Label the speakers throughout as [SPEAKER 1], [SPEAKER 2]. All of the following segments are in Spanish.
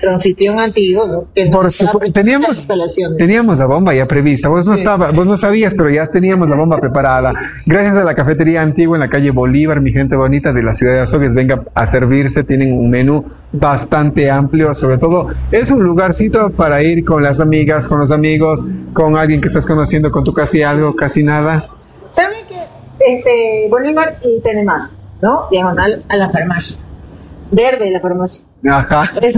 [SPEAKER 1] nuestro anfitrión antiguo, ¿no? Que
[SPEAKER 2] Por supuesto, teníamos la bomba ya prevista. Vos no sabías, pero ya teníamos la bomba preparada. Gracias a la cafetería Antigua en la calle Bolívar, mi gente bonita de la ciudad de Azogues, venga a servirse. Tienen un menú bastante amplio. Sobre todo, es un lugarcito para ir con las amigas, con los amigos, con alguien que estás conociendo, con tu casi algo, casi nada.
[SPEAKER 1] ¿Saben que Bolívar y Tenemos, ¿no? Diagonal a la farmacia. Verde la farmacia.
[SPEAKER 2] Ajá.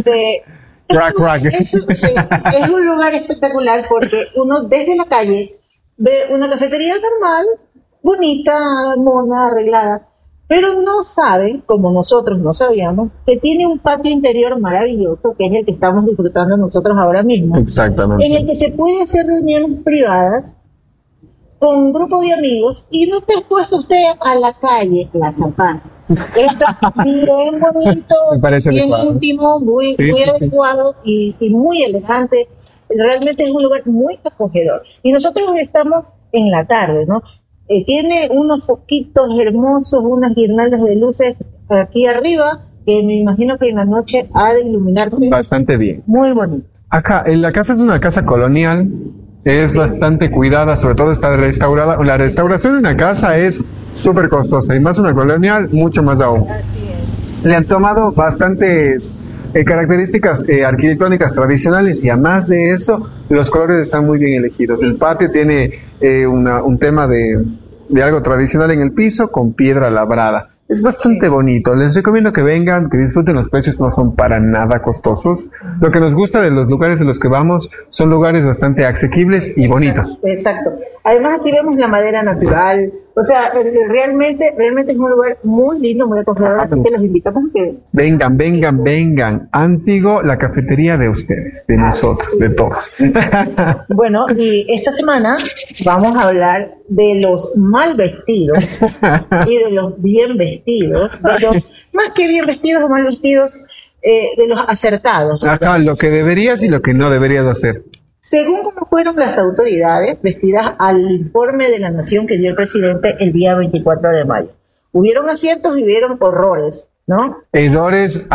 [SPEAKER 2] Crack.
[SPEAKER 1] Es un lugar espectacular porque uno desde la calle ve una cafetería normal, bonita, mona, arreglada, pero no saben, como nosotros no sabíamos, que tiene un patio interior maravilloso, que es el que estamos disfrutando nosotros ahora mismo.
[SPEAKER 2] Exactamente.
[SPEAKER 1] En el que se puede hacer reuniones privadas con un grupo de amigos y no te has puesto usted a la calle, la Zapata. Está bien bonito, bien adecuado. Íntimo, muy adecuado y muy elegante. Realmente es un lugar muy acogedor. Y nosotros estamos en la tarde, ¿no? Tiene unos foquitos hermosos, unas guirnaldas de luces aquí arriba, que me imagino que en la noche ha de iluminarse
[SPEAKER 2] bastante bien.
[SPEAKER 1] Muy bonito.
[SPEAKER 2] Acá, la casa es una casa colonial. Es bastante cuidada, sobre todo está restaurada. La restauración de una casa es súper costosa y más una colonial, mucho más aún.
[SPEAKER 1] Así es.
[SPEAKER 2] Le han tomado bastantes características arquitectónicas tradicionales y además de eso, los colores están muy bien elegidos. El patio tiene un tema de algo tradicional en el piso con piedra labrada. Es bastante bonito. Les recomiendo que vengan, que disfruten. Los precios no son para nada costosos. Lo que nos gusta de los lugares de los que vamos son lugares bastante asequibles y bonitos.
[SPEAKER 1] Exacto. Además aquí vemos la madera natural. O sea, realmente es un lugar muy lindo, muy acogedor. Así que los invitamos a que
[SPEAKER 2] vengan. Antigo, la cafetería de ustedes, de nosotros, sí, de todos.
[SPEAKER 1] Bueno, y esta semana vamos a hablar de los mal vestidos y de los bien vestidos, de los más que bien vestidos o mal vestidos, de los acertados.
[SPEAKER 2] Ajá, lo que deberías y lo que no deberías hacer.
[SPEAKER 1] Según cómo fueron las autoridades vestidas al informe de la Nación que dio el presidente el día 24 de mayo. Hubieron aciertos y hubieron horrores, ¿no?
[SPEAKER 2] Errores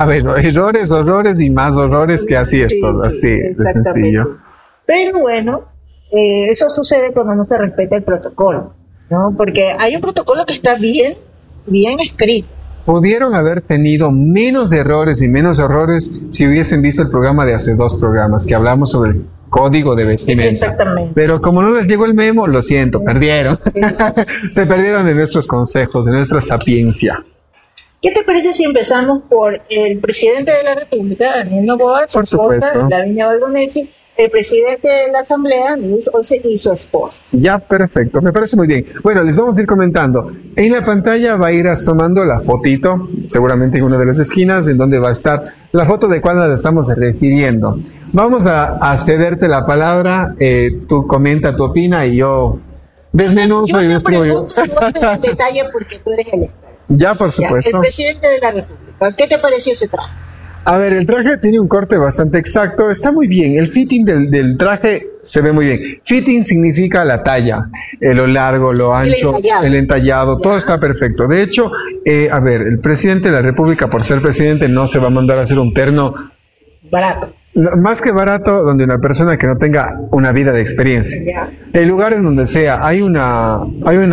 [SPEAKER 2] y más horrores que así es todo, así de sencillo.
[SPEAKER 1] Pero bueno, eso sucede cuando no se respeta el protocolo, ¿no? Porque hay un protocolo que está bien escrito.
[SPEAKER 2] Pudieron haber tenido menos errores y menos horrores si hubiesen visto el programa de hace 2 programas que hablamos sobre el código de vestimenta.
[SPEAKER 1] Exactamente.
[SPEAKER 2] Pero como no les llegó el memo, lo siento, perdieron.
[SPEAKER 1] Sí.
[SPEAKER 2] Se perdieron de nuestros consejos, de nuestra sapiencia.
[SPEAKER 1] ¿Qué te parece si empezamos por el presidente de la República, Daniel Noboa, su esposa, Lavinia Balbonesi, el presidente de la Asamblea, Luis Once, y su esposa?
[SPEAKER 2] Ya, perfecto, me parece muy bien. Bueno, les vamos a ir comentando. En la pantalla va a ir asomando la fotito, seguramente en una de las esquinas, en donde va a estar la foto de cuál la estamos refiriendo. Vamos a cederte la palabra, tú comenta, tú opina y yo desmenuzo y destruyo.
[SPEAKER 1] Tú haces el detalle porque tú eres el experto.
[SPEAKER 2] Ya, por supuesto.
[SPEAKER 1] El presidente de la República, ¿qué te pareció ese traje?
[SPEAKER 2] A ver, el traje tiene un corte bastante exacto, está muy bien. El fitting del traje se ve muy bien. Fitting significa la talla, lo largo, lo ancho, el entallado, todo está perfecto. De hecho, a ver, el presidente de la República, por ser presidente, no se va a mandar a hacer un terno
[SPEAKER 1] barato.
[SPEAKER 2] Más que barato, donde una persona que no tenga una vida de experiencia. En lugares donde sea, hay una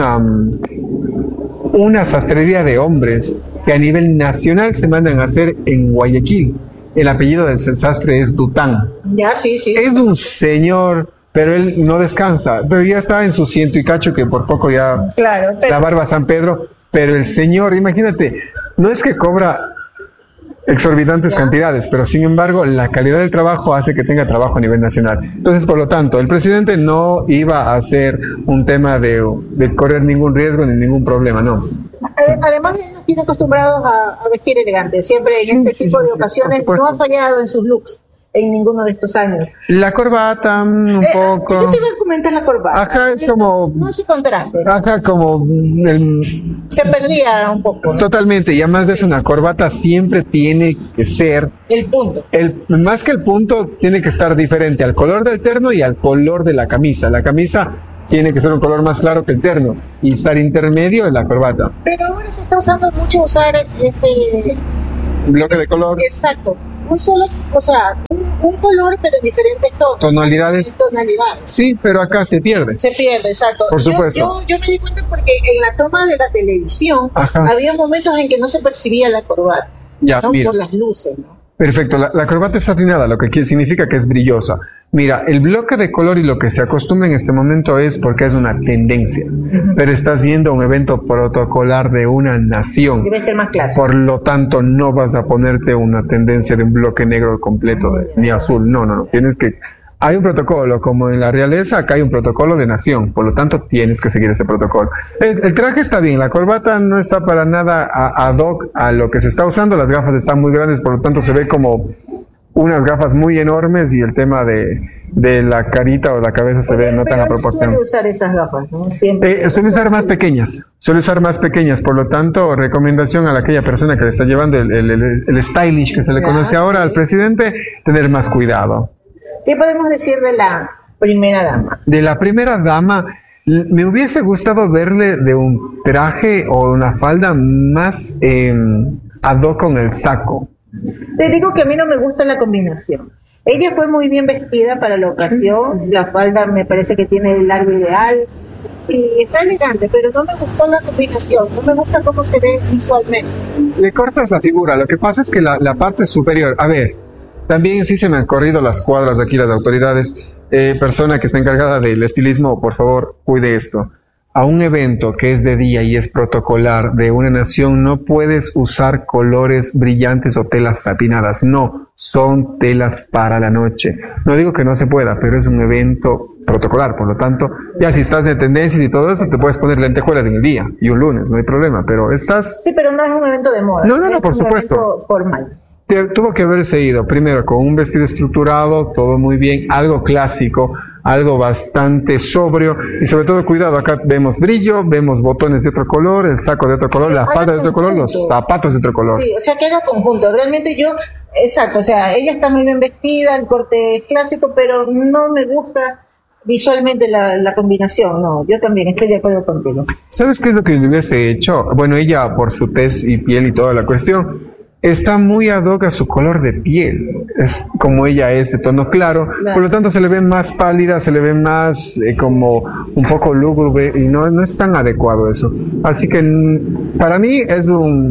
[SPEAKER 2] sastrería de hombres que a nivel nacional se mandan a hacer en Guayaquil. El apellido del sastre es Dután.
[SPEAKER 1] Ya, sí.
[SPEAKER 2] Es un señor, pero él no descansa. Pero ya está en su 100 y cacho, que por poco ya la barba San Pedro. Pero el señor, imagínate, no es que cobra exorbitantes cantidades, pero sin embargo la calidad del trabajo hace que tenga trabajo a nivel nacional. Entonces, por lo tanto, el presidente no iba a hacer un tema de correr ningún riesgo ni ningún problema, no.
[SPEAKER 1] Además, él nos tiene acostumbrados a vestir elegante. Siempre en este tipo de ocasiones no ha fallado en sus looks en ninguno de estos años.
[SPEAKER 2] La corbata, un poco.
[SPEAKER 1] Yo te iba a comentar la corbata.
[SPEAKER 2] Ajá, es como...
[SPEAKER 1] No se contraste.
[SPEAKER 2] Ajá, como...
[SPEAKER 1] Se perdía un poco, ¿no?
[SPEAKER 2] Totalmente, y además de eso, una corbata siempre tiene que ser...
[SPEAKER 1] El punto.
[SPEAKER 2] Más que el punto, tiene que estar diferente al color del terno y al color de la camisa. La camisa tiene que ser un color más claro que el terno y estar intermedio en la corbata.
[SPEAKER 1] Pero ahora se está usando mucho usar este...
[SPEAKER 2] bloque de color.
[SPEAKER 1] Exacto. Un solo, o sea, un color, pero en diferentes
[SPEAKER 2] tonalidades. Sí, pero acá se pierde.
[SPEAKER 1] Se pierde, exacto.
[SPEAKER 2] Por supuesto.
[SPEAKER 1] Yo me di cuenta porque en la toma de la televisión había momentos en que no se percibía la corbata,
[SPEAKER 2] ya,
[SPEAKER 1] ¿no?
[SPEAKER 2] Mira.
[SPEAKER 1] Por las luces, ¿no?
[SPEAKER 2] Perfecto, la corbata es satinada, lo que significa que es brillosa. Mira, el bloque de color y lo que se acostumbra en este momento es porque es una tendencia, pero estás yendo a un evento protocolar de una nación.
[SPEAKER 1] Debe ser más clásico.
[SPEAKER 2] Por lo tanto, no vas a ponerte una tendencia de un bloque negro completo, ni azul, no, tienes que... Hay un protocolo, como en la realeza, acá hay un protocolo de nación, por lo tanto tienes que seguir ese protocolo. El traje está bien, la corbata no está para nada ad hoc a lo que se está usando, las gafas están muy grandes, por lo tanto se ve como unas gafas muy enormes y el tema de la carita o la cabeza se ve no tan a proporción.
[SPEAKER 1] Suele usar esas gafas, ¿no? Siempre.
[SPEAKER 2] Suele usar más pequeñas, por lo tanto, recomendación a aquella persona que le está llevando el stylish que se le conoce ahora al presidente, tener más cuidado.
[SPEAKER 1] ¿Qué podemos decir de la primera dama?
[SPEAKER 2] De la primera dama, me hubiese gustado verle de un traje o una falda más ad hoc con el saco.
[SPEAKER 1] Te digo que a mí no me gusta la combinación. Ella fue muy bien vestida para la ocasión, la falda me parece que tiene el largo ideal y está elegante, pero no me gustó la combinación, no me gusta cómo se ve visualmente.
[SPEAKER 2] Le cortas la figura, lo que pasa es que la parte superior, a ver, también sí se me han corrido las cuadras de aquí las autoridades. Persona que está encargada del estilismo, por favor, cuide esto. A un evento que es de día y es protocolar de una nación, no puedes usar colores brillantes o telas satinadas. No, son telas para la noche. No digo que no se pueda, pero es un evento protocolar. Por lo tanto, ya si estás de tendencias y todo eso, te puedes poner lentejuelas en el día y un lunes, no hay problema. Pero estás...
[SPEAKER 1] Sí, pero no es un evento de moda.
[SPEAKER 2] No, por supuesto.
[SPEAKER 1] Es un evento formal.
[SPEAKER 2] Tuvo que haberse ido primero con un vestido estructurado, todo muy bien, algo clásico, algo bastante sobrio y sobre todo cuidado, acá vemos brillo, vemos botones de otro color, el saco de otro color, la falda de otro color, los zapatos de otro color.
[SPEAKER 1] Sí, o sea, queda conjunto. Realmente exacto, o sea, ella está muy bien vestida, el corte es clásico, pero no me gusta visualmente la combinación. No, yo también estoy de acuerdo contigo.
[SPEAKER 2] ¿Sabes qué es lo que le hubiese hecho? Bueno, ella por su tez y piel y toda la cuestión, está muy ad hoc a su color de piel, es como ella es de tono claro, por lo tanto se le ve más pálida, se le ve más como un poco lúgubre y no es tan adecuado eso. Así que para mí es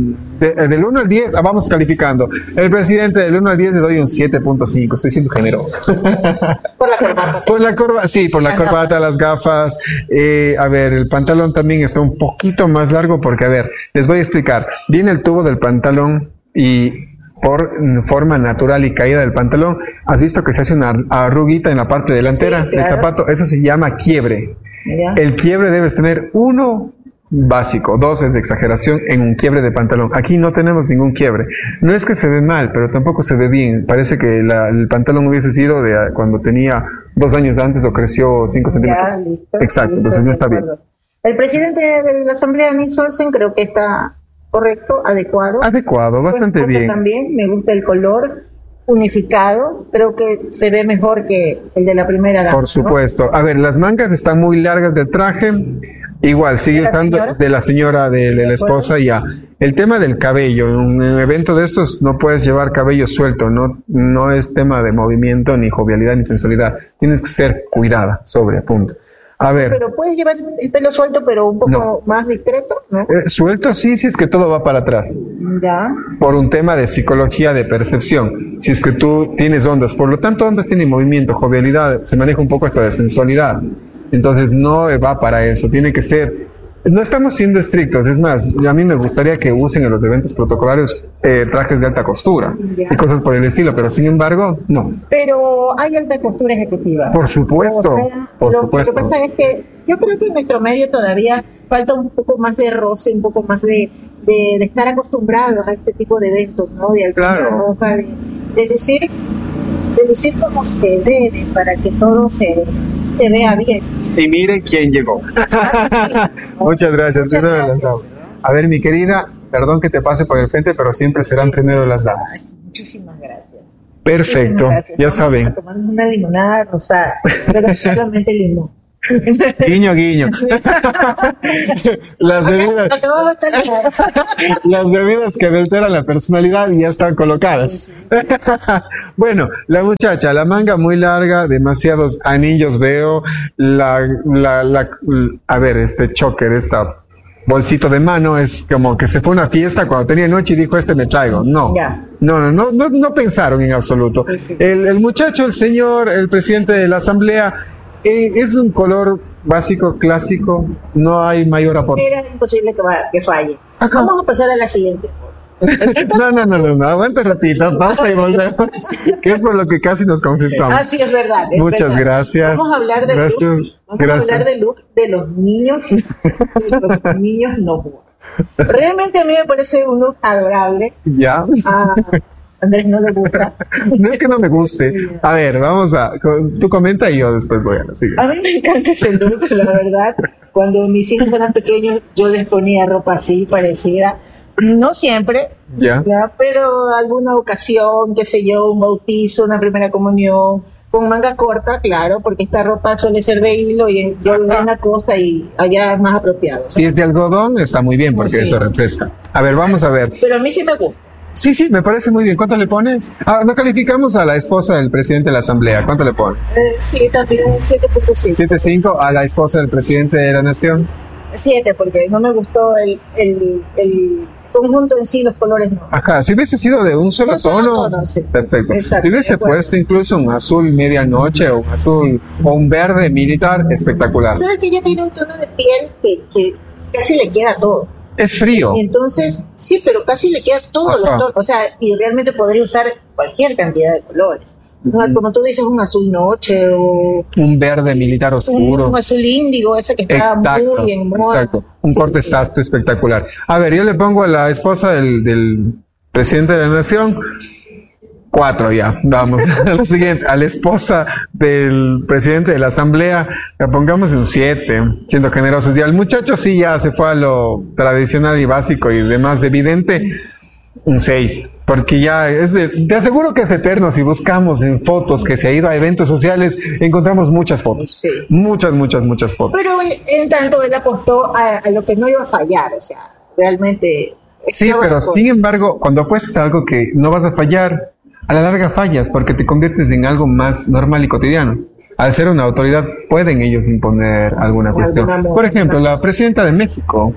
[SPEAKER 2] del 1 al 10, vamos calificando. El presidente del 1 al 10 le doy un 7.5, estoy siendo generoso.
[SPEAKER 1] Por la corbata.
[SPEAKER 2] Por la corbata, las gafas. A ver, el pantalón también está un poquito más largo porque, a ver, les voy a explicar. Viene el tubo del pantalón y por forma natural y caída del pantalón, has visto que se hace una arruguita en la parte delantera del zapato, eso se llama quiebre. ¿Ya? El quiebre debes tener 1 básico, 2 es de exageración en un quiebre de pantalón. Aquí no tenemos ningún quiebre. No es que se ve mal, pero tampoco se ve bien. Parece que el pantalón hubiese sido de cuando tenía 2 años antes o creció 5 centímetros.
[SPEAKER 1] Ya, listo,
[SPEAKER 2] exacto, entonces no está bien.
[SPEAKER 1] El presidente de la Asamblea, Nils Olsen, creo que está correcto, adecuado.
[SPEAKER 2] Adecuado, bastante bien.
[SPEAKER 1] También me gusta el color unificado, creo que se ve mejor que el de la primera dama.
[SPEAKER 2] Por supuesto. ¿No? A ver, las mangas están muy largas del traje. Igual, sigue estando de la señora, de la esposa ya. El tema del cabello, en un evento de estos no puedes llevar cabello suelto, no es tema de movimiento, ni jovialidad, ni sensualidad. Tienes que ser cuidada, sobre, punto. A ver.
[SPEAKER 1] Pero puedes llevar el pelo suelto, pero un poco más discreto, ¿no?
[SPEAKER 2] Suelto sí, si es que todo va para atrás.
[SPEAKER 1] Ya.
[SPEAKER 2] Por un tema de psicología, de percepción. Si es que tú tienes ondas, por lo tanto ondas tienen movimiento, jovialidad, se maneja un poco hasta de sensualidad. Entonces no va para eso, tiene que ser... No estamos siendo estrictos, es más, a mí me gustaría que usen en los eventos protocolarios trajes de alta costura y cosas por el estilo, pero sin embargo, no.
[SPEAKER 1] Pero hay alta costura ejecutiva.
[SPEAKER 2] Por supuesto,
[SPEAKER 1] Lo que pasa es que yo creo que en nuestro medio todavía falta un poco más de roce, un poco más de estar acostumbrados a este tipo de eventos, ¿no? De alta ropa, de lucir como se debe para que todo se vea bien.
[SPEAKER 2] Y miren quién llegó. Muchas gracias. A ver, mi querida, perdón que te pase por el frente, pero siempre serán primero las damas.
[SPEAKER 1] Muchísimas gracias.
[SPEAKER 2] Perfecto, ya saben.
[SPEAKER 1] Tomamos una limonada rosada, pero solamente limón.
[SPEAKER 2] Guiño, guiño. Las bebidas que adulteran la personalidad ya están colocadas. Bueno, la muchacha, la manga muy larga, demasiados anillos veo, a ver, este choker, esta bolsito de mano, es como que se fue a una fiesta cuando tenía noche y dijo, me traigo. No, no pensaron en absoluto. El muchacho, el señor, el presidente de la asamblea, es un color básico, clásico, no hay mayor aporte.
[SPEAKER 1] Era imposible que falle. Ajá. Vamos a pasar a la siguiente.
[SPEAKER 2] No, aguanta ratito, pasa y volvemos, que es por lo que casi nos conflictamos.
[SPEAKER 1] Así es verdad.
[SPEAKER 2] Muchas gracias.
[SPEAKER 1] Vamos a hablar del look. Vamos a hablar del look de los niños. Los niños no juegan. Realmente a mí me parece un look adorable.
[SPEAKER 2] Ya.
[SPEAKER 1] Andrés no le gusta.
[SPEAKER 2] No es que no me guste. A ver, tú comenta y yo después voy a la siguiente.
[SPEAKER 1] A mí me encanta ese look, la verdad. Cuando mis hijos eran pequeños, yo les ponía ropa así, parecida. No siempre, ¿ya? Pero alguna ocasión, qué sé yo, un bautizo, una primera comunión, con manga corta, claro, porque esta ropa suele ser de hilo y yo vivo en la costa y allá es más apropiado.
[SPEAKER 2] Si es de algodón, está muy bien porque eso refresca. A ver, vamos a ver.
[SPEAKER 1] Pero a mí sí me gusta.
[SPEAKER 2] Sí, me parece muy bien. ¿Cuánto le pones? No calificamos a la esposa del presidente de la asamblea. ¿Cuánto le pones?
[SPEAKER 1] Sí, también 7.5.
[SPEAKER 2] 7.5 a la esposa del presidente de la nación.
[SPEAKER 1] 7, porque no me gustó el conjunto en sí, los colores no.
[SPEAKER 2] Ajá, si hubiese sido de un solo tono, sí. Perfecto. Exacto, si hubiese puesto incluso un azul medianoche o un azul o un verde militar, espectacular.
[SPEAKER 1] ¿Sabes que ella tiene un tono de piel que casi le queda todo?
[SPEAKER 2] Es frío.
[SPEAKER 1] Entonces, sí, pero casi le queda todos los tonos. O sea, y realmente podría usar cualquier cantidad de colores. Como tú dices, un azul noche o
[SPEAKER 2] un verde militar oscuro,
[SPEAKER 1] un azul índigo, ese que está muy en moda.
[SPEAKER 2] Exacto, un corte sastre espectacular. A ver, yo le pongo a la esposa del presidente de la nación 4 ya, vamos a la siguiente, a la esposa del presidente de la asamblea le pongamos un 7, siendo generosos. Y al muchacho sí ya se fue a lo tradicional y básico y demás evidente, un 6. Porque ya te aseguro que es eterno. Si buscamos en fotos que se ha ido a eventos sociales, encontramos muchas fotos. Sí. Muchas fotos.
[SPEAKER 1] Pero en tanto él apostó a lo que no iba a fallar, o sea, realmente.
[SPEAKER 2] Sí, pero sin embargo, cuando apuestas a algo que no vas a fallar, a la larga fallas porque te conviertes en algo más normal y cotidiano. Al ser una autoridad, pueden ellos imponer alguna cuestión. Por ejemplo, la presidenta de México.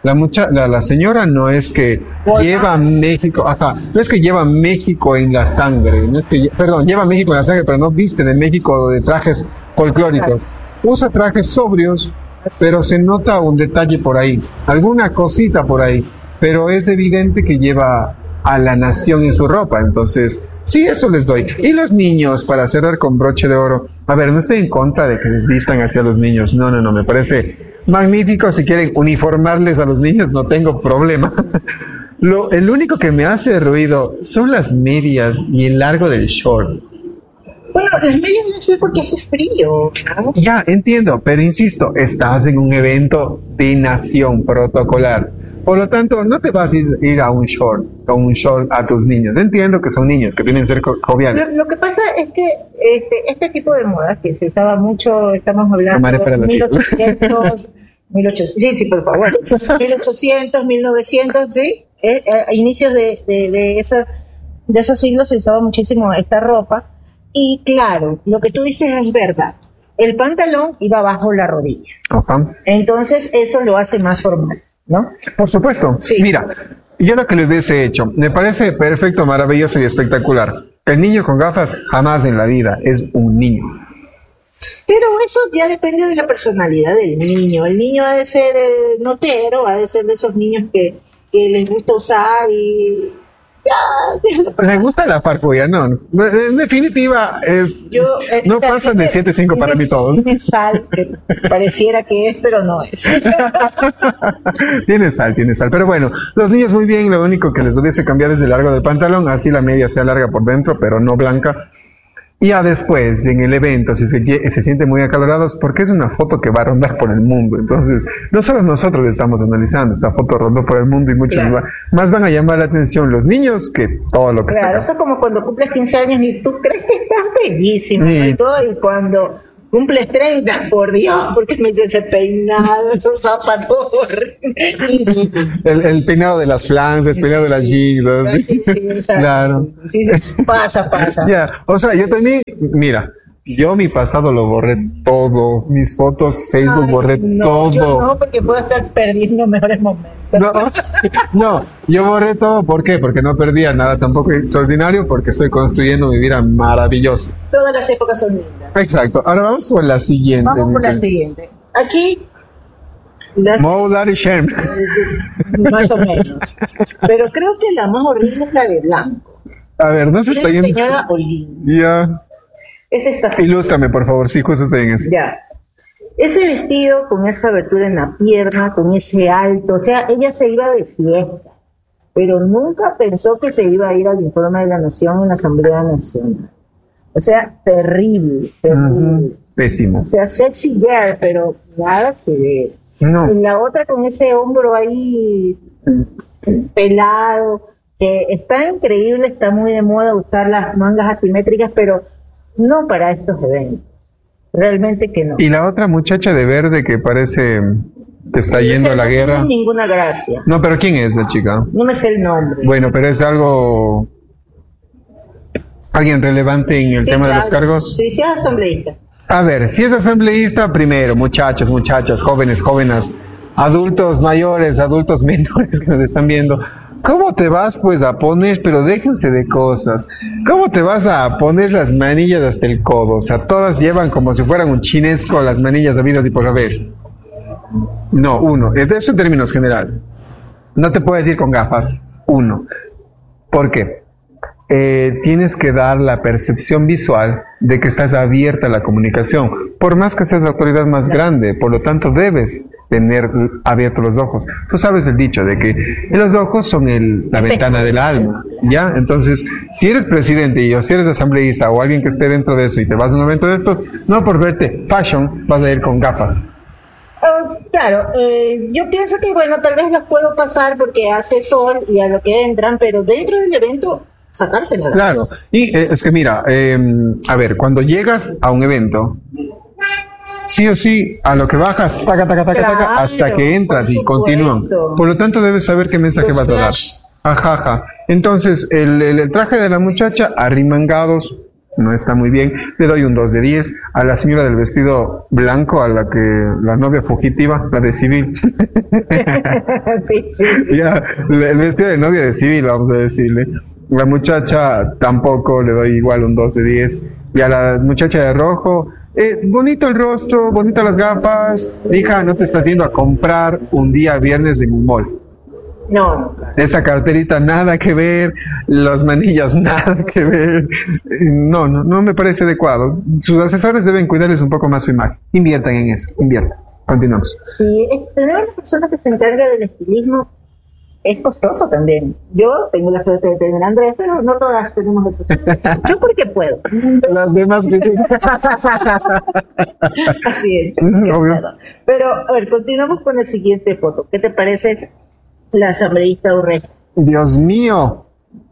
[SPEAKER 2] La señora no es que lleva México, no es que lleva México en la sangre, lleva México en la sangre, pero no viste de México de trajes folclóricos. Usa trajes sobrios, pero se nota un detalle por ahí, alguna cosita por ahí, pero es evidente que lleva a la nación en su ropa, entonces, sí, eso les doy. Y los niños, para cerrar con broche de oro, a ver, no estoy en contra de que les vistan hacia los niños, no, me parece magnífico. Si quieren uniformarles a los niños, no tengo problema. El único que me hace ruido son las medias y el largo del short.
[SPEAKER 1] Bueno, las medias deben ser porque hace frío, ¿no?
[SPEAKER 2] Ya, entiendo, pero insisto, estás en un evento de nación protocolar. Por lo tanto, no te vas a ir a un short, con un short a tus niños. Entiendo que son niños, que vienen a ser joviales.
[SPEAKER 1] Lo que pasa es que este tipo de moda que se usaba mucho, estamos hablando de 1800, sí, por favor, 1800, 1900, sí, a inicios de esos siglos se usaba muchísimo esta ropa. Y claro, lo que tú dices es verdad. El pantalón iba bajo la rodilla. Ajá. Entonces, eso lo hace más formal, ¿no?
[SPEAKER 2] Por supuesto. Sí. Mira, yo lo que les hubiese hecho, me parece perfecto, maravilloso y espectacular. El niño con gafas jamás en la vida es un niño.
[SPEAKER 1] Pero eso ya depende de la personalidad del niño. El niño ha de ser notero, ha de ser de esos niños que les gusta usar y...
[SPEAKER 2] Me gusta la farfulla, no. En definitiva, no pasan de 7.5 para mí todos.
[SPEAKER 1] Tiene sal, que pareciera que es, pero no es.
[SPEAKER 2] Tiene sal. Pero bueno, los niños muy bien, lo único que les hubiese cambiado es el largo del pantalón, así la media sea larga por dentro, pero no blanca. Y ya después, en el evento, si se sienten muy acalorados, porque es una foto que va a rondar por el mundo. Entonces, no solo nosotros estamos analizando, esta foto rondó por el mundo y muchos más van a llamar la atención los niños que todo lo que sea.
[SPEAKER 1] Claro, eso es como cuando cumples 15 años y tú crees que estás bellísimo y todo, y cuando Cumples 30, por Dios, porque me hice ese peinado, esos zapatos.
[SPEAKER 2] El peinado de las flans, el peinado de las jeans.
[SPEAKER 1] Sí,
[SPEAKER 2] claro.
[SPEAKER 1] Sí, pasa.
[SPEAKER 2] Ya, o sea, yo también, mira, yo mi pasado lo borré todo, mis fotos, Facebook borré todo.
[SPEAKER 1] Yo no, porque puedo estar perdiendo mejores momentos.
[SPEAKER 2] No, yo borré todo, ¿por qué? Porque no perdía nada tampoco extraordinario, porque estoy construyendo mi vida maravillosa.
[SPEAKER 1] Todas las épocas son lindas.
[SPEAKER 2] Exacto, ahora vamos por la siguiente.
[SPEAKER 1] Siguiente. Aquí...
[SPEAKER 2] Mo Daddy Shem.
[SPEAKER 1] Más o menos. Pero creo que la más horrible es la de blanco.
[SPEAKER 2] A ver, no se está yendo.
[SPEAKER 1] Señora Olin.
[SPEAKER 2] Ya.
[SPEAKER 1] Es esta.
[SPEAKER 2] Ilústrame, por favor, sí, justo estoy en eso.
[SPEAKER 1] Ya. Ese vestido con esa abertura en la pierna, con ese alto, o sea, ella se iba de fiesta, pero nunca pensó que se iba a ir al informe de la Nación en la Asamblea Nacional. O sea, terrible.
[SPEAKER 2] Pésimo.
[SPEAKER 1] O sea, sexy girl, pero nada que ver.
[SPEAKER 2] No.
[SPEAKER 1] Y la otra con ese hombro ahí pelado, que está increíble, está muy de moda usar las mangas asimétricas, pero no para estos eventos. Realmente que no.
[SPEAKER 2] Y la otra muchacha de verde que parece que está yendo a la guerra.
[SPEAKER 1] No tiene ninguna gracia.
[SPEAKER 2] No, pero ¿quién es la chica?
[SPEAKER 1] No me sé el nombre.
[SPEAKER 2] Bueno, pero es algo... ¿Alguien relevante en el tema de los cargos?
[SPEAKER 1] Sí, es asambleísta.
[SPEAKER 2] A ver, si es asambleísta, primero, muchachos, muchachas, jóvenes, adultos mayores, adultos menores que nos están viendo, ¿cómo te vas pues a poner, pero déjense de cosas, cómo te vas a poner las manillas hasta el codo? O sea, todas llevan como si fueran un chinesco las manillas habidas y por haber. No, eso en términos general. No te puedes ir con gafas, ¿Por qué? Tienes que dar la percepción visual de que estás abierta a la comunicación, por más que seas la autoridad más grande, por lo tanto debes tener abiertos los ojos. Tú sabes el dicho de que los ojos son la ventana del alma, ¿ya? Entonces, si eres presidente o si eres asambleísta o alguien que esté dentro de eso y te vas a un evento de estos, no por verte fashion vas a ir con gafas.
[SPEAKER 1] Claro, yo pienso que bueno, tal vez las puedo pasar porque hace sol y a lo que entran, pero dentro del evento sacársela.
[SPEAKER 2] Claro, y es que mira, a ver, cuando llegas a un evento, sí o sí, a lo que bajas, taca, hasta que entras y continúan. Por lo tanto, debes saber qué mensaje vas a dar. Ajaja. Entonces, el traje de la muchacha, arremangados, no está muy bien. Le doy un 2 de 10. A la señora del vestido blanco, a la novia fugitiva, la de civil.
[SPEAKER 1] Sí.
[SPEAKER 2] Ya, el vestido de novia de civil, vamos a decirle. La muchacha tampoco, le doy igual un 2 de 10. Y a la muchacha de rojo, bonito el rostro, bonitas las gafas. Hija, no te estás yendo a comprar un día viernes en un mall.
[SPEAKER 1] No.
[SPEAKER 2] Esa carterita nada que ver, las manillas nada que ver. No me parece adecuado. Sus asesores deben cuidarles un poco más su imagen. Inviertan en eso, Continuamos.
[SPEAKER 1] Sí, tener una persona que se encarga del estilismo es costoso también. Yo tengo la suerte de tener a Andrés, pero no todas tenemos eso. Yo porque puedo.
[SPEAKER 2] Las demás que sí.
[SPEAKER 1] Así es.
[SPEAKER 2] Obvio.
[SPEAKER 1] Pero, a ver, continuamos con la siguiente foto. ¿Qué te parece la asambleísta Urresti?
[SPEAKER 2] Dios mío.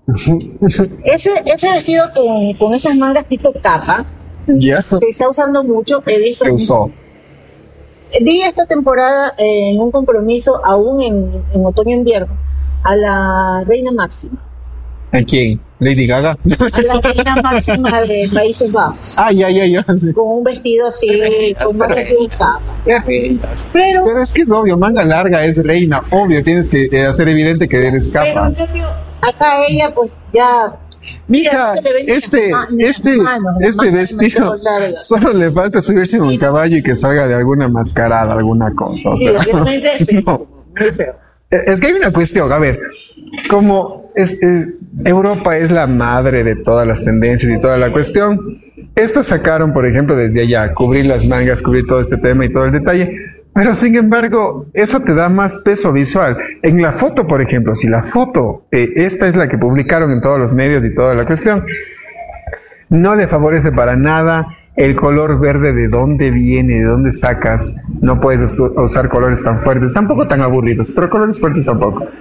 [SPEAKER 1] Ese vestido con esas mangas tipo capa, se está usando mucho.
[SPEAKER 2] Se usó.
[SPEAKER 1] Vi esta temporada en un compromiso, aún en otoño-invierno, a la reina máxima.
[SPEAKER 2] ¿A quién? ¿Lady Gaga?
[SPEAKER 1] A la reina máxima de Países Bajos.
[SPEAKER 2] Ya. Sí.
[SPEAKER 1] Con un vestido así, con mangas de capa. Pero
[SPEAKER 2] es que es obvio, manga larga es reina, obvio, tienes que hacer evidente que eres capa.
[SPEAKER 1] Pero en cambio, acá ella pues ya...
[SPEAKER 2] Mija, este vestido solo le falta subirse en un caballo y que salga de alguna mascarada, alguna cosa. O sea,
[SPEAKER 1] realmente es pésimo, muy feo.
[SPEAKER 2] Es que hay una cuestión, a ver, como Europa es la madre de todas las tendencias y toda la cuestión, estos sacaron, por ejemplo, desde allá, cubrir las mangas, cubrir todo este tema y todo el detalle, pero sin embargo, eso te da más peso visual. En la foto, por ejemplo, si la foto, esta es la que publicaron en todos los medios y toda la cuestión, no le favorece para nada el color verde. ¿De dónde viene? ¿De dónde sacas? No puedes usar colores tan fuertes, tampoco tan aburridos, pero colores fuertes tampoco.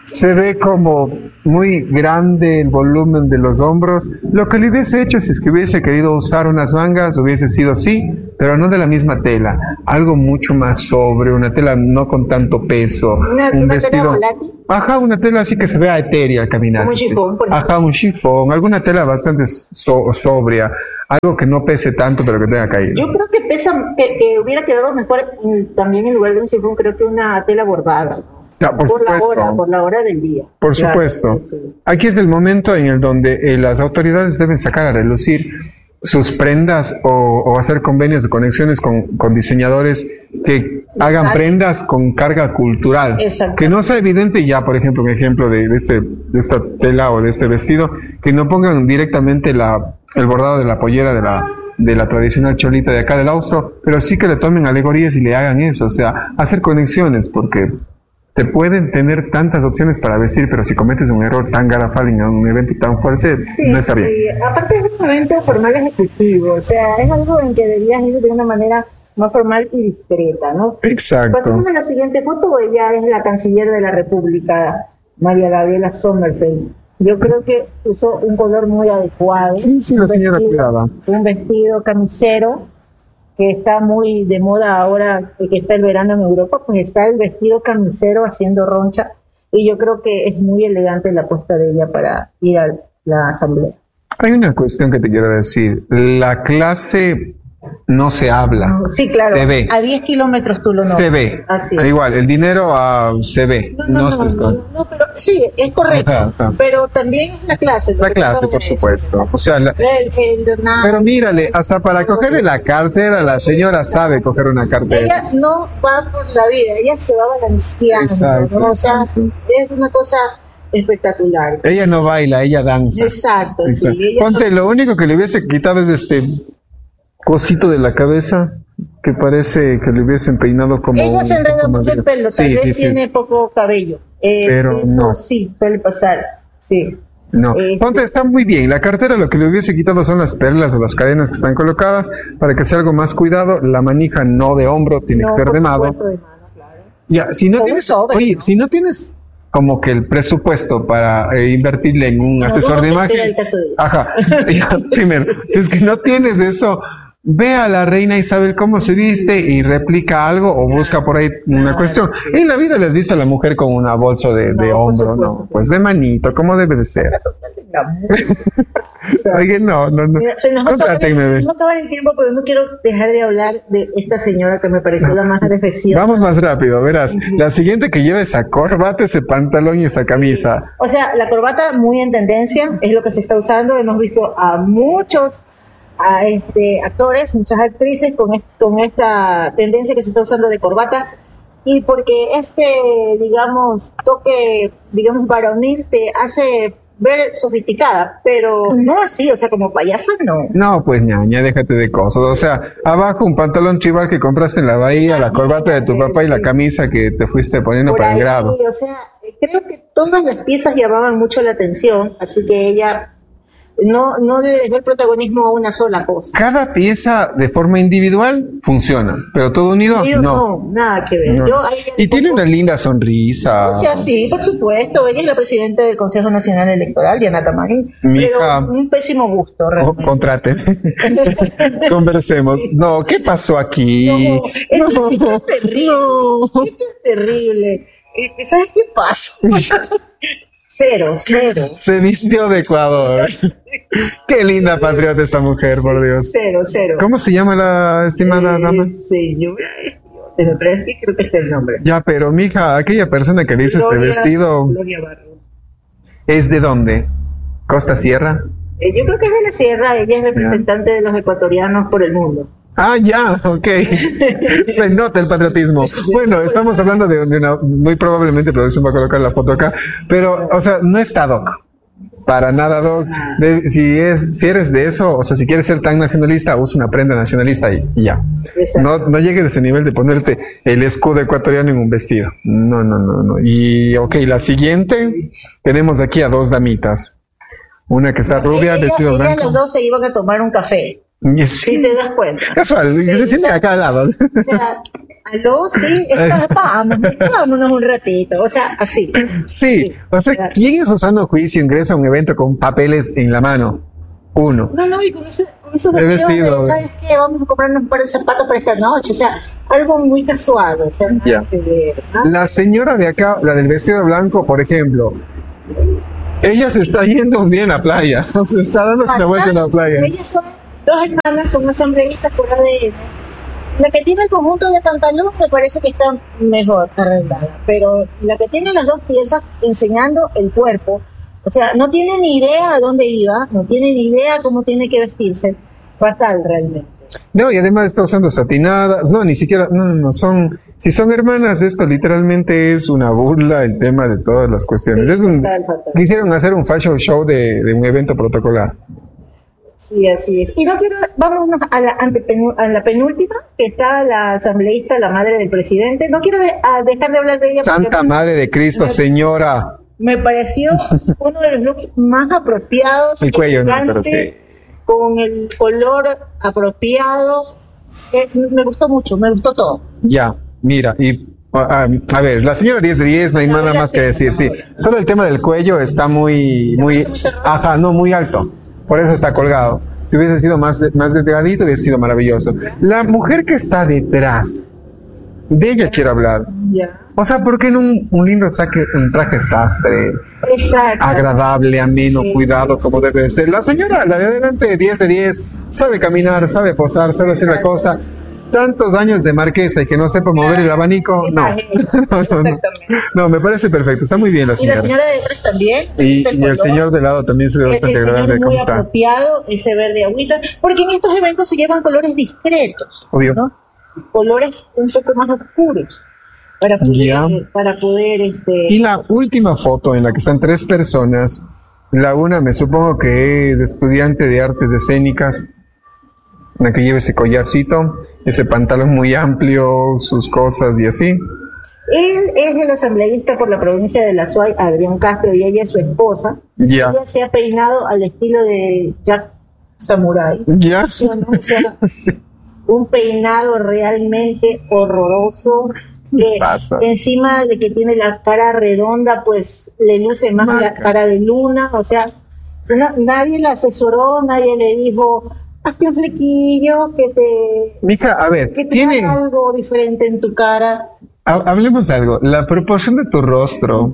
[SPEAKER 2] se ve como muy grande el volumen de los hombros. Lo que le hubiese hecho si es que hubiese querido usar unas mangas, hubiese sido sí, pero no de la misma tela, algo mucho más sobre, una tela no con tanto peso, un vestido. Ajá, una tela así que se vea etérea al caminar.
[SPEAKER 1] Un chifón, por ejemplo.
[SPEAKER 2] Ajá, un chifón, alguna tela bastante sobria, algo que no pese tanto, pero que tenga caída.
[SPEAKER 1] Yo creo que que hubiera quedado mejor también en lugar de un chifón, creo que una tela bordada.
[SPEAKER 2] Ya,
[SPEAKER 1] por la hora del día.
[SPEAKER 2] Por supuesto. Sí. Aquí es el momento en el donde las autoridades deben sacar a relucir sus prendas o hacer convenios de conexiones con diseñadores que hagan prendas con carga cultural. Que no sea evidente ya, por ejemplo, un ejemplo de esta tela o de este vestido, que no pongan directamente el bordado de la pollera de la tradicional cholita de acá del Austro, pero sí que le tomen alegorías y le hagan eso, o sea, hacer conexiones, porque te pueden tener tantas opciones para vestir, pero si cometes un error tan garrafal en un evento tan fuerte, no está bien.
[SPEAKER 1] Aparte es un evento formal ejecutivo, o sea, es algo en que debías ir de una manera más formal y discreta, ¿no?
[SPEAKER 2] Exacto.
[SPEAKER 1] Pasamos a la siguiente foto. Ella es la canciller de la República, María Gabriela Sommerfeld. Yo creo que usó un color muy adecuado.
[SPEAKER 2] Sí, la señora cuidada.
[SPEAKER 1] Un vestido camisero que está muy de moda ahora, que está el verano en Europa, pues está el vestido camisero haciendo roncha, y yo creo que es muy elegante la apuesta de ella para ir a la asamblea.
[SPEAKER 2] Hay una cuestión que te quiero decir. La clase no se habla.
[SPEAKER 1] Sí, claro.
[SPEAKER 2] Se ve.
[SPEAKER 1] A 10 kilómetros tú lo notas.
[SPEAKER 2] Se ve.
[SPEAKER 1] Así.
[SPEAKER 2] Igual, el dinero se ve.
[SPEAKER 1] No, pero sí, es correcto. Ajá. Pero también es la clase.
[SPEAKER 2] La clase, por supuesto. O sea, pero mírale, hasta para cogerle la cartera, la señora sabe coger una cartera.
[SPEAKER 1] Ella no va por la vida, ella se va balanceando. Exacto. ¿No? O sea, es una cosa espectacular.
[SPEAKER 2] Ella no baila, ella danza.
[SPEAKER 1] Exacto. Sí.
[SPEAKER 2] Ponte, lo único que le hubiese quitado es cosito de la cabeza que parece que le hubiesen peinado como.
[SPEAKER 1] Ella se enreda mucho el pelo, tal vez tiene poco cabello.
[SPEAKER 2] Pero
[SPEAKER 1] eso
[SPEAKER 2] no.
[SPEAKER 1] Sí, suele pasar. Sí.
[SPEAKER 2] No, ponte, está muy bien. La cartera lo que le hubiese quitado son las perlas o las cadenas que están colocadas para que sea algo más cuidado. La manija no de hombro, tiene que ser de mano. Claro. Ya, si no tienes, si no tienes como que el presupuesto para invertirle en un asesor de imagen. Ajá. Primero, si es que no tienes eso, ve a la reina Isabel cómo se viste y replica algo o busca por ahí una cuestión. Sí. En la vida le has visto a la mujer con una bolsa de hombro, ¿no? Pues de manito, como debe de ser. Oye, no.
[SPEAKER 1] Mira, se nos va a acabar el tiempo, pero no quiero dejar de hablar de esta señora que me pareció la más preciosa.
[SPEAKER 2] Vamos más rápido, verás. La siguiente que lleva esa corbata, ese pantalón y esa camisa.
[SPEAKER 1] O sea, la corbata muy en tendencia, es lo que se está usando. Hemos visto a muchos actores, muchas actrices con esta tendencia que se está usando de corbata, y porque toque, varonil te hace ver sofisticada, pero no así, o sea, como payasa no.
[SPEAKER 2] No, pues ñaña, déjate de cosas, o sea, abajo un pantalón chival que compraste en la bahía, la corbata de tu papá y la camisa que te fuiste poniendo para el grado.
[SPEAKER 1] O sea, creo que todas las piezas llamaban mucho la atención, así que ella no debe dar protagonismo a una sola cosa.
[SPEAKER 2] Cada pieza de forma individual funciona, pero todo unido no.
[SPEAKER 1] No, nada que ver.
[SPEAKER 2] No. Y tiene una linda sonrisa.
[SPEAKER 1] O sea, sí, por supuesto. Ella es la presidenta del Consejo Nacional Electoral, Diana Tamagui.
[SPEAKER 2] Pero
[SPEAKER 1] un pésimo gusto, realmente.
[SPEAKER 2] Contraten. Conversemos. No, ¿qué pasó aquí?
[SPEAKER 1] No, esto es terrible. No. Esto es terrible. ¿Sabes qué pasó? Cero.
[SPEAKER 2] Se vistió de Ecuador. Qué linda patriota esta mujer, sí, por Dios.
[SPEAKER 1] Cero.
[SPEAKER 2] ¿Cómo se llama la estimada dama?
[SPEAKER 1] Sí, yo creo que es el nombre.
[SPEAKER 2] Ya, pero mija, aquella persona que le hizo este vestido.
[SPEAKER 1] Gloria Barros.
[SPEAKER 2] ¿Es de dónde? ¿Costa Sierra?
[SPEAKER 1] Yo creo que es de la Sierra. Ella es representante de los ecuatorianos por el mundo.
[SPEAKER 2] Ah, ya, ok. Se nota el patriotismo. Bueno, estamos hablando de una, muy probablemente producción va a colocar la foto acá, pero, o sea, no está doc. Para nada, doc. Si eres de eso, o sea, si quieres ser tan nacionalista, usa una prenda nacionalista y ya. No llegues a ese nivel de ponerte el escudo ecuatoriano en un vestido. No. Y, ok, la siguiente, tenemos aquí a dos damitas. Una que está rubia, vestido blanco.
[SPEAKER 1] Las dos se iban a tomar un café. Si te das cuenta.
[SPEAKER 2] Casual, se siente acá al lado.
[SPEAKER 1] O sea, aló, sí, vámonos un ratito, o sea, así.
[SPEAKER 2] Sí, o sea, ¿quién en su sano juicio ingresa a un evento con papeles en la mano? Uno.
[SPEAKER 1] No, y con esos vestidos, ¿sabes qué? Vamos a comprarnos un par de zapatos para esta noche, o sea, algo muy casual, o sea, nada que ver, ¿no?
[SPEAKER 2] La señora de acá, la del vestido blanco, por ejemplo, ella se está yendo un día en la playa, se está dándose una vuelta en la playa.
[SPEAKER 1] Ellas son dos hermanas, son asambleístas por ADN. La que tiene el conjunto de pantalón me parece que está mejor arreglada, pero la que tiene las dos piezas enseñando el cuerpo, o sea, no tiene ni idea a dónde iba, no tiene ni idea cómo tiene que vestirse, fatal realmente.
[SPEAKER 2] No, y además está usando satinadas, no, ni siquiera, no, si son hermanas, esto literalmente es una burla, el tema de todas las cuestiones.
[SPEAKER 1] Sí,
[SPEAKER 2] fatal. Quisieron hacer un fashion show de un evento protocolar.
[SPEAKER 1] Sí, así es. Y no quiero, vámonos a la penúltima, que está la asambleísta, la madre del presidente. No quiero dejar de hablar de ella.
[SPEAKER 2] Santa Madre de Cristo, señora.
[SPEAKER 1] Me pareció uno de los looks más apropiados.
[SPEAKER 2] El cuello, no, pero sí.
[SPEAKER 1] Con el color apropiado. Me gustó mucho, me gustó todo.
[SPEAKER 2] Ya, mira, y a ver, la señora 10 de 10, no hay nada más que decir, sí. Solo el tema del cuello está muy alto. Por eso está colgado. Si hubiese sido más delgadito, hubiese sido maravilloso. La mujer que está detrás, de ella quiero hablar. O sea, ¿por qué en un lindo un traje sastre?
[SPEAKER 1] Exacto.
[SPEAKER 2] Agradable, ameno, cuidado, como debe de ser. La señora, la de adelante, 10 de 10, sabe caminar, sabe posar, sabe hacer la cosa. Tantos años de marquesa y que no sepa mover el abanico, no, me parece perfecto, está muy bien la señora.
[SPEAKER 1] Y la señora de detrás también.
[SPEAKER 2] Y el señor de lado también se ve bastante agradable.
[SPEAKER 1] Muy apropiado, ese verde agüita, porque en estos eventos se llevan colores discretos.
[SPEAKER 2] Obvio.
[SPEAKER 1] ¿No? Colores un poco más oscuros. Para poder
[SPEAKER 2] Y la última foto en la que están 3 personas, la una me supongo que es estudiante de artes escénicas, la que lleva ese collarcito, ese pantalón muy amplio, sus cosas y así.
[SPEAKER 1] Él es el asambleísta por la provincia de La Suay, Adrián Castro, y ella es su esposa. Ella se ha peinado al estilo de Jack Samurai. ¿Sí o no? O sea, un peinado realmente horroroso. Que encima de que tiene la cara redonda, pues le luce más la cara de luna. O sea, nadie la asesoró, nadie le dijo, hazte un flequillo,
[SPEAKER 2] Mija, a ver,
[SPEAKER 1] que tiene algo diferente en tu cara.
[SPEAKER 2] Hablemos de algo. La proporción de tu rostro.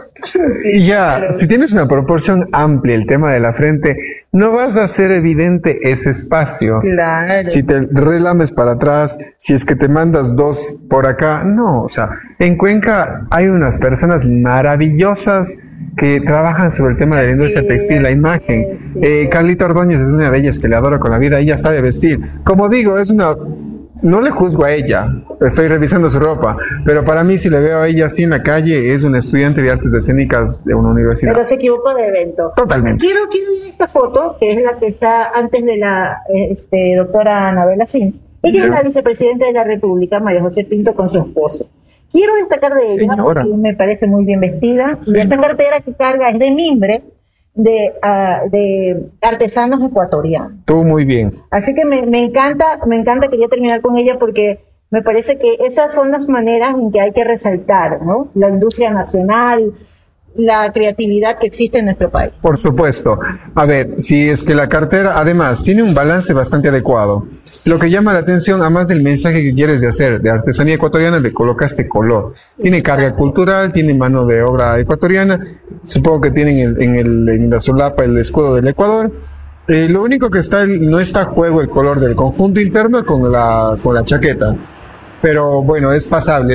[SPEAKER 2] Si tienes una proporción amplia, el tema de la frente, no vas a hacer evidente ese espacio.
[SPEAKER 1] Claro.
[SPEAKER 2] Si te relames para atrás, si es que te mandas 2 por acá, no. O sea, en Cuenca hay unas personas maravillosas que trabajan sobre el tema de la industria textil, la imagen. Carlita Ordóñez es una de ellas que le adoro con la vida. Ella sabe vestir. Como digo, no le juzgo a ella, estoy revisando su ropa, pero para mí si le veo a ella así en la calle, es una estudiante de artes escénicas de una universidad.
[SPEAKER 1] Pero se equivocó de evento.
[SPEAKER 2] Totalmente.
[SPEAKER 1] Quiero ver esta foto, que es la que está antes de la doctora Anabela Sin. Ella es la vicepresidenta de la República, María José Pinto, con su esposo. Quiero destacar de ella, porque me parece muy bien vestida. Y esa cartera que carga es de mimbre, de artesanos ecuatorianos.
[SPEAKER 2] Tú muy bien.
[SPEAKER 1] Así que me encanta, quería terminar con ella porque me parece que esas son las maneras en que hay que resaltar, ¿no? La industria nacional, la creatividad que existe en nuestro país.
[SPEAKER 2] Por supuesto. A ver, si es que la cartera, además, tiene un balance bastante adecuado. Lo que llama la atención, además del mensaje que quieres de hacer, de artesanía ecuatoriana, le colocaste color. Tiene carga cultural, tiene mano de obra ecuatoriana, supongo que tienen en la solapa el escudo del Ecuador. Lo único que no está a juego el color del conjunto interno con la chaqueta. Pero bueno, es pasable.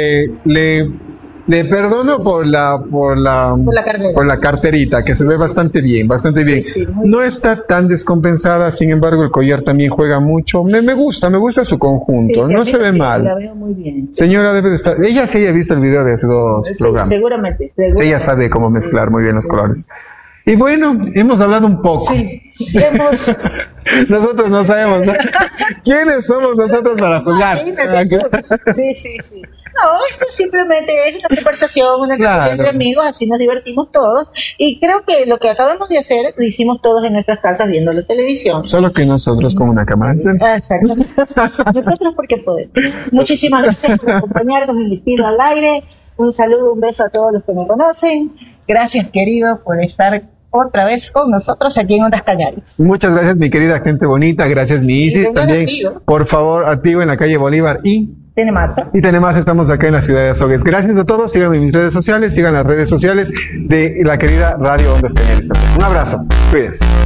[SPEAKER 2] Le perdono por la carterita, que se ve bastante bien.
[SPEAKER 1] Sí,
[SPEAKER 2] no está tan descompensada, sin embargo el collar también juega mucho. Me gusta su conjunto, no se ve mal.
[SPEAKER 1] La veo muy bien.
[SPEAKER 2] Señora debe de estar, ella sí ha visto el video de hace 2 programas.
[SPEAKER 1] Seguramente.
[SPEAKER 2] Ella sabe cómo mezclar muy bien los colores. Y bueno, hemos hablado un poco.
[SPEAKER 1] Sí,
[SPEAKER 2] nosotros no sabemos, ¿no? ¿Quiénes somos nosotros para juzgar?
[SPEAKER 1] Sí. No, esto simplemente es una conversación, una claro. Entre amigos, así nos divertimos todos. Y creo que lo que acabamos de hacer lo hicimos todos en nuestras casas viendo la televisión.
[SPEAKER 2] Solo que nosotros con una cámara.
[SPEAKER 1] Exacto. Nosotros porque podemos. Muchísimas gracias por acompañarnos en el Tiro al Aire. Un saludo, un beso a todos los que me conocen. Gracias, querido, por estar otra vez con nosotros aquí en Ondas Cañaris.
[SPEAKER 2] Muchas gracias, mi querida gente bonita. Gracias, mi Isis. También, activo. Por favor, activo en la calle Bolívar y
[SPEAKER 1] Tenemasa.
[SPEAKER 2] Y Tenemasa, estamos acá en la ciudad de Azogues. Gracias a todos. Síganme en mis redes sociales, sigan las redes sociales de la querida Radio Ondas Cañaris también. Un abrazo. Cuídense.